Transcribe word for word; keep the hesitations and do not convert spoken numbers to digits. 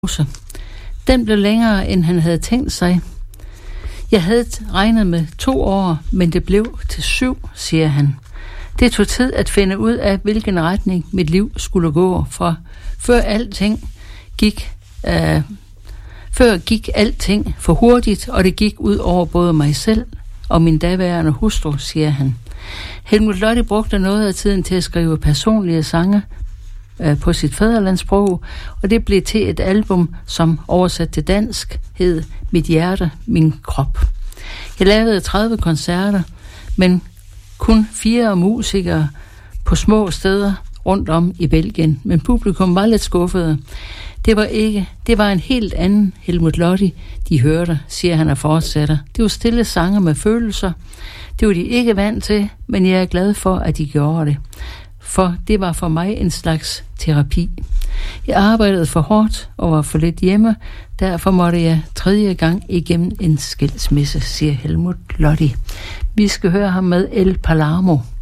Den blev længere, end han havde tænkt sig. Jeg havde regnet med to år, men det blev til syv, siger han. Det tog tid at finde ud af, hvilken retning mit liv skulle gå, for før alting gik, øh, før gik alting for hurtigt, og det gik ud over både mig selv og min daværende hustru, siger han. Helmut Lotti brugte noget af tiden til at skrive personlige sange øh, på sit fædrelandssprog, og det blev til et album, som oversat til dansk hed Mit hjerte, min krop. Jeg lavede tredive koncerter, men kun fire musikere på små steder rundt om i Belgien, men publikum var lidt skuffede. Det var ikke, det var en helt anden Helmut Lotti, de hørte, siger han og fortsætter. Det var stille sange med følelser. Det var de ikke vant til, men jeg er glad for, at de gjorde det. For det var for mig en slags terapi. Jeg arbejdede for hårdt og var for lidt hjemme, derfor måtte jeg tredje gang igennem en skilsmisse, siger Helmut Lotti. Vi skal høre ham med El Palermo.